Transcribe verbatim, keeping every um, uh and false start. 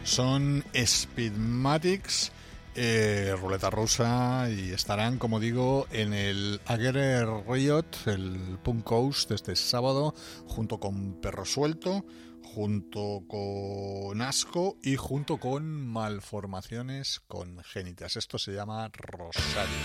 Son Speedmatics, eh, ruleta rusa, y estarán, como digo, en el Aguirre Riot, el Punk Coast, este sábado, junto con Perro Suelto, junto con Asco y junto con Malformaciones Congénitas. Esto se llama Rosario.